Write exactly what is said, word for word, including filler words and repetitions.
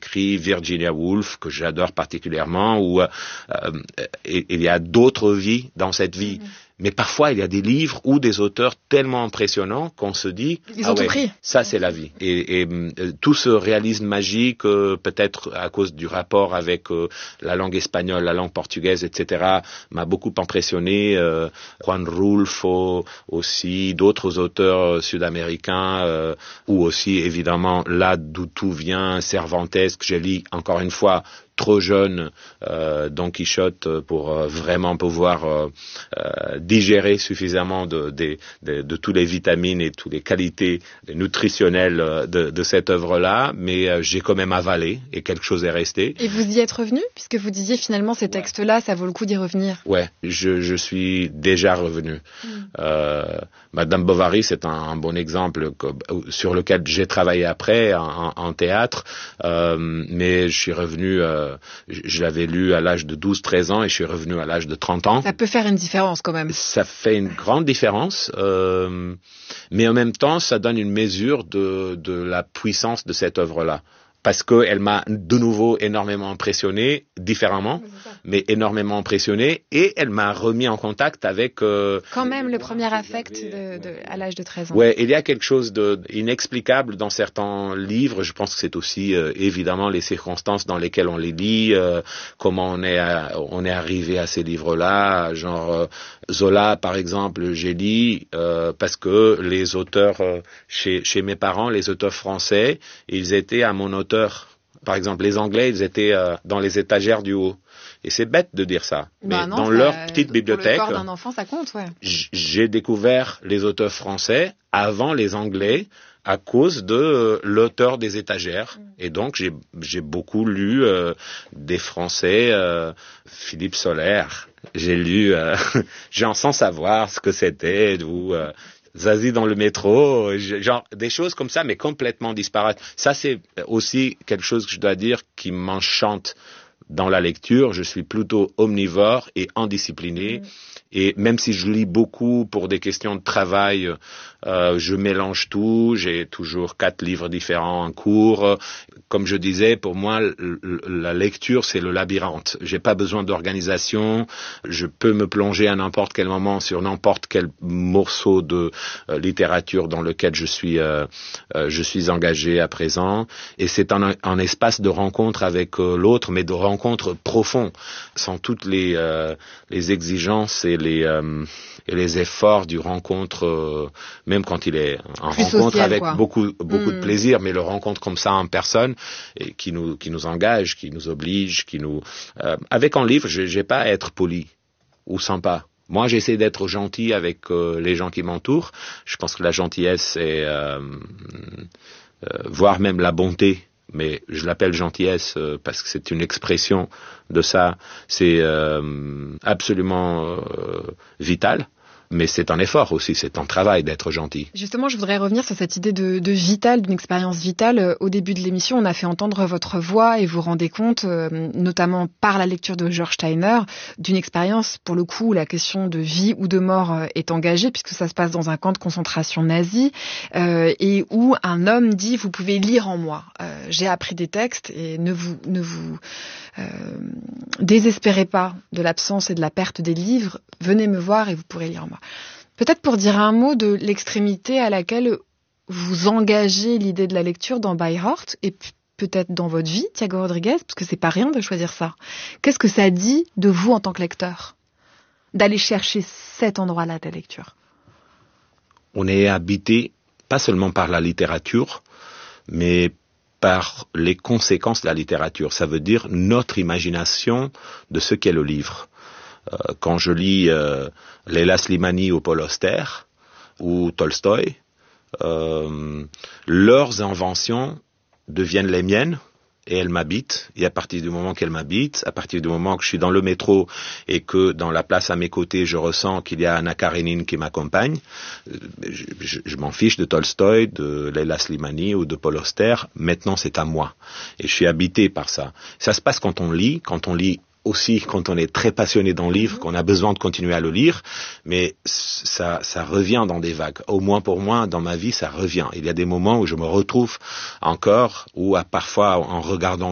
écrit Virginia Woolf, que j'adore particulièrement, où euh, il y a d'autres vies dans cette vie. Mmh. Mais parfois, il y a des livres ou des auteurs tellement impressionnants qu'on se dit Ils ah ont ouais, tout pris. Ça c'est la vie. Et, et euh, tout ce réalisme magique, euh, peut-être à cause du rapport avec euh, la langue espagnole, la langue portugaise, et cetera, m'a beaucoup impressionné. Euh, Juan Rulfo aussi, d'autres auteurs sud-américains, euh, ou aussi évidemment là d'où tout vient, Cervantes, que j'ai lu encore une fois trop jeune, euh, Don Quichotte, pour euh, vraiment pouvoir euh, euh, digérer suffisamment de, de, de, de toutes les vitamines et toutes les qualités nutritionnelles de, de cette œuvre-là, mais euh, j'ai quand même avalé et quelque chose est resté. Et vous y êtes revenu, puisque vous disiez finalement ces textes-là, ça vaut le coup d'y revenir. Ouais, je, je suis déjà revenu. Mm. Euh, Madame Bovary, c'est un, un bon exemple que, sur lequel j'ai travaillé après en, en théâtre, euh, mais je suis revenu... Euh, je l'avais lu à l'âge de douze treize ans et je suis revenu à l'âge de trente ans. Ça peut faire une différence quand même. Ça fait une grande différence, euh, mais en même temps, ça donne une mesure de, de la puissance de cette œuvre-là. Parce qu'elle m'a de nouveau énormément impressionné, différemment, mais énormément impressionné, et elle m'a remis en contact avec... Euh, Quand même le premier affect de, de, à l'âge de treize ans. Ouais, il y a quelque chose d'inexplicable dans certains livres. Je pense que c'est aussi euh, évidemment les circonstances dans lesquelles on les lit, euh, comment on est, à, on est arrivé à ces livres-là. Genre euh, Zola, par exemple, j'ai lu euh, parce que les auteurs, euh, chez, chez mes parents, les auteurs français, ils étaient à mon auteur. Par exemple, les Anglais, ils étaient euh, dans les étagères du haut. Et c'est bête de dire ça. Bah mais non, dans ça, leur petite bibliothèque, pour le corps d'un enfant, ça compte, ouais. J'ai découvert les auteurs français avant les Anglais à cause de euh, l'auteur des étagères. Mm. Et donc, j'ai, j'ai beaucoup lu euh, des Français, euh, Philippe Sollaire. J'ai lu, euh, genre sans savoir ce que c'était, ou... Euh, Zazie dans le métro, genre des choses comme ça, mais complètement disparates. Ça, c'est aussi quelque chose que je dois dire qui m'enchante dans la lecture. Je suis plutôt omnivore et indiscipliné. Mmh. Et même si je lis beaucoup pour des questions de travail, euh, je mélange tout. J'ai toujours quatre livres différents en cours. Comme je disais, pour moi, la lecture, c'est le labyrinthe. J'ai pas besoin d'organisation. Je peux me plonger à n'importe quel moment sur n'importe quel morceau de euh, littérature dans lequel je suis, euh, euh, je suis engagé à présent. Et c'est un, un espace de rencontre avec euh, l'autre, mais de rencontre profond, sans toutes les, euh, les exigences et les, euh, et les efforts du rencontre, euh, même quand il est en Plus rencontre social, avec quoi. beaucoup, beaucoup mmh. de plaisir, mais le rencontre comme ça en personne, et qui nous, qui nous engage, qui nous oblige, qui nous, euh, avec un livre, je, j'ai pas à être poli ou sympa. Moi, j'essaie d'être gentil avec euh, les gens qui m'entourent. Je pense que la gentillesse est, euh, euh, voire même la bonté, mais je l'appelle gentillesse euh, parce que c'est une expression de ça. C'est euh, absolument euh, vital. Mais c'est un effort aussi, c'est un travail d'être gentil. Justement, je voudrais revenir sur cette idée de, de vital, d'une expérience vitale. Au début de l'émission, on a fait entendre votre voix et vous rendez compte, euh, notamment par la lecture de George Steiner, d'une expérience, pour le coup, où la question de vie ou de mort euh, est engagée, puisque ça se passe dans un camp de concentration nazi, euh, et où un homme dit « Vous pouvez lire en moi. Euh, j'ai appris des textes et ne vous, ne vous euh, désespérez pas de l'absence et de la perte des livres. Venez me voir et vous pourrez lire en moi. » Peut-être pour dire un mot de l'extrémité à laquelle vous engagez l'idée de la lecture dans By Heart et p- peut-être dans votre vie, Thiago Rodrigues, parce que c'est pas rien de choisir ça. Qu'est-ce que ça dit de vous en tant que lecteur, d'aller chercher cet endroit-là de la lecture? On est habité pas seulement par la littérature, mais par les conséquences de la littérature. Ça veut dire notre imagination de ce qu'est le livre. Euh, quand je lis euh, Leila Slimani ou Paul Auster ou Tolstoï, euh, leurs inventions deviennent les miennes et elles m'habitent. Et à partir du moment qu'elles m'habitent, à partir du moment que je suis dans le métro et que dans la place à mes côtés, je ressens qu'il y a Anna Karénine qui m'accompagne, je, je, je m'en fiche de Tolstoï, de Leila Slimani ou de Paul Auster. Maintenant, c'est à moi. Et je suis habité par ça. Ça se passe quand on lit, quand on lit aussi quand on est très passionné d'un livre, qu'on a besoin de continuer à le lire, mais ça, ça revient dans des vagues. Au moins pour moi, dans ma vie, ça revient. Il y a des moments où je me retrouve encore, ou à parfois en regardant